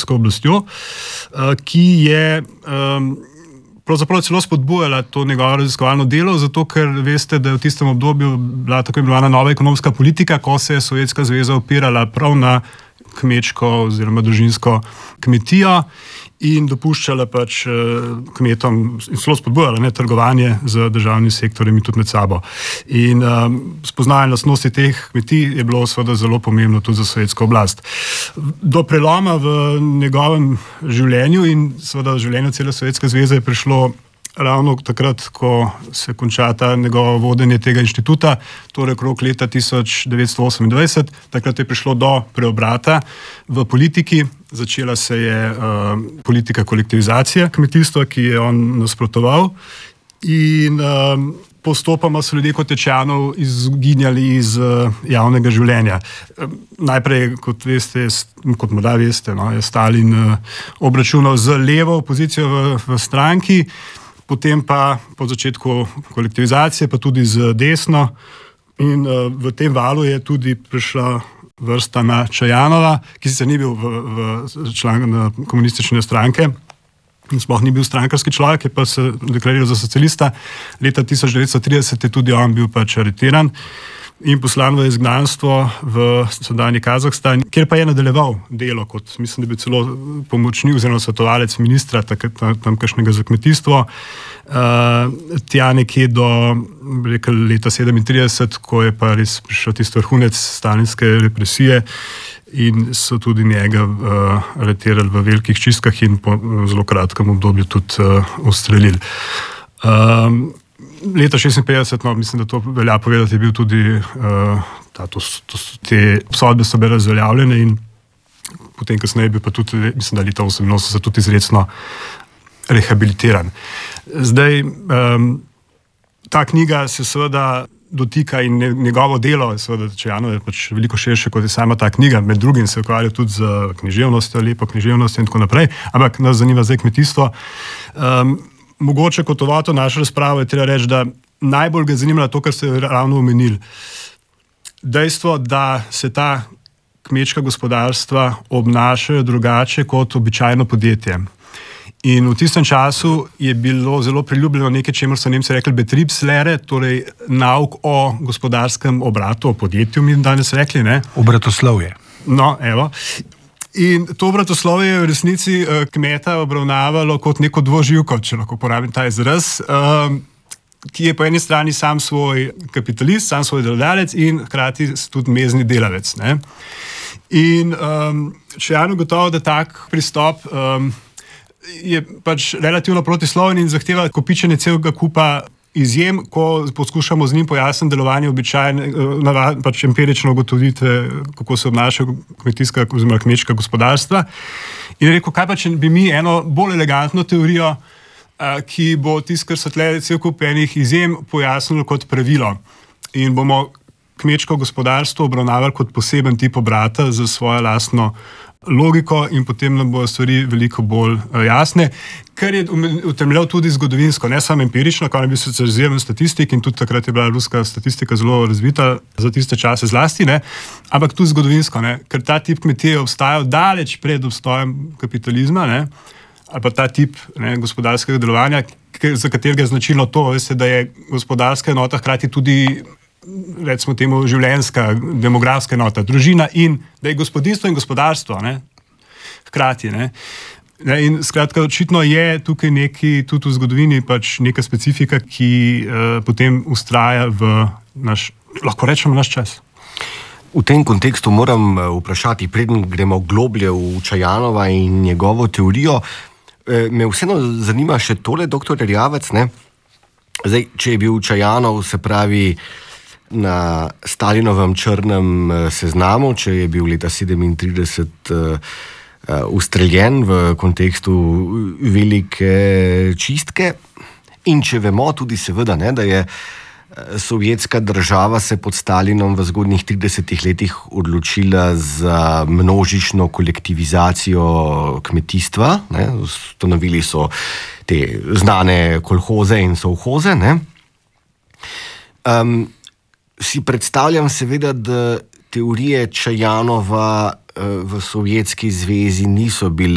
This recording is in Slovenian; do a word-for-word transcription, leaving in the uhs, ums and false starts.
sovjetsko oblastjo, ki je pravzaprav celo spodbujala to njegovo raziskovalno delo, zato ker veste, da je v tistem obdobju bila tako imenovana nova ekonomska politika, ko se je Sovjetska zveza opirala prav na kmečko oziroma družinsko kmetijo in dopuščala pač kmetom in celo spodbujala ne, trgovanje z državnim sektorjem in tudi med sabo. In um, spoznavanje lastnosti teh kmetij je bilo seveda zelo pomembno tudi za sovjetsko oblast. Do preloma v njegovem življenju in seveda v življenju cele Sovjetske zveze je prišlo ravno takrat, ko se konča ta njegovo vodenje tega inštituta, torej okrog leta tisoč devetsto osemindvajset, takrat je prišlo do preobrata v politiki. Začela se je uh, politika kolektivizacije kmetijstva, ki je on nasprotoval, in uh, postopoma so ljudje kot Tečanov izginjali iz uh, javnega življenja. Uh, najprej, kot veste, kot morda veste, no, je Stalin uh, obračunal z levo opozicijo v, v stranki, potem pa po začetku kolektivizacije, pa tudi z desno, in uh, v tem valu je tudi prišla vrsta na Čajanova, ki sicer ni bil v, v član komunistične stranke, in sploh ni bil strankarski človek, je pa se deklariral za socialista. Leta tisoč devetsto trideset je tudi on bil pač aretiran in poslan v izgnanstvo v sedanji Kazahstan, kjer pa je nadaljeval delo kot, mislim, da bi celo pomočnik oziroma svetovalec ministra tamkajšnjega za kmetijstvo, uh, tja nekje do rekel, leta sedemintrideset, ko je pa res prišel tisti vrhunec stalinske represije in so tudi njega uh, aretirali v velikih čistkah in po zelo kratkem obdobju tudi uh, ustrelili. Um, Leta šestinpetdeset, no, mislim, da to velja povedati, je bil tudi uh, ta, to, to, te obsodbe so bile razveljavljene in potem kasneje je bil pa tudi, mislim, da leta oseminosemdeset tudi izrecno rehabilitiran. Zdaj, um, ta knjiga se seveda dotika in njegovo delo, seveda Čajanov je pač veliko širše kot je sama ta knjiga, med drugim se ukvarja tudi z književnostjo, lepo književnostjo in tako naprej, ampak nas zanima zdaj kmetijstvo. Um, Mogoče kot ovato našo razpravo je treba reči, da najbolj ga zanimalo to, kar ste ravno omenili. Dejstvo, da se ta kmečka gospodarstva obnašajo drugače kot običajno podjetje. In v tistem času je bilo zelo priljubljeno nekaj, čemur so Nemci rekli Betriebslehre, torej nauk o gospodarskem obratu, o podjetju, mi danes rekli, ne? Obratoslovje. No, evo. In to obratoslovje je v resnici uh, kmeta obravnavalo kot neko dvoživko, če lahko porabim ta izraz, uh, ki je po eni strani sam svoj kapitalist, sam svoj delodajalec in hkrati tudi mezni delavec. Ne? In um, Čajanov gotovo, da tak pristop um, je pač relativno protisloven in zahteva kopičenje celega kupa izjem, ko poskušamo z njim pojasniti delovanje običajne, pač empirično ugotovitve, kako se obnašajo kmetijska oziroma kmečka gospodarstva. In rekel, kaj pa, če bi mi eno bolj elegantno teorijo, ki bo tisto, kar so tle cel kup enih izjem, pojasnilo kot pravilo. In bomo kmečko gospodarstvo obravnavali kot poseben tip obrata za svojo lastno logiko in potem nam bodo stvari veliko bolj uh, jasne, kar je utemeljal tudi zgodovinsko, ne samo empirično, kar je bil sicer izjemen statistik in tudi takrat je bila ruska statistika zelo razvita za tiste čase zlasti, ne, ampak tudi zgodovinsko, ne, ker ta tip kmetije je obstajal daleč pred obstojem kapitalizma, ne, ali pa ta tip ne, gospodarskega delovanja, za katerega je značilno to, veste, da je gospodarska enota hkrati tudi recimo temu življenjska, demografska enota, družina in da je gospodinstvo in gospodarstvo, ne, hkrati, ne. In skratka, očitno je tukaj neki, tudi v zgodovini pač neka specifika, ki uh, potem ustraja v naš, lahko rečemo, naš čas. V tem kontekstu moram vprašati, preden gremo globlje v Čajanova in njegovo teorijo, me vseeno zanima še tole, doktor Erjavec, ne. Zdaj, če je bil Čajanov, se pravi, na Stalinovem črnem seznamu, če je bil leta sedemintrideset uh, ustreljen v kontekstu velike čistke in če vemo tudi seveda, ne, da je sovjetska država se pod Stalinom v zgodnjih tridesetih letih odločila za množično kolektivizacijo kmetijstva, ne, ustanovili so te znane kolhoze in sovhoze, ne. Um, Si predstavljam seveda, da teorije Čajanova v Sovjetski zvezi niso bile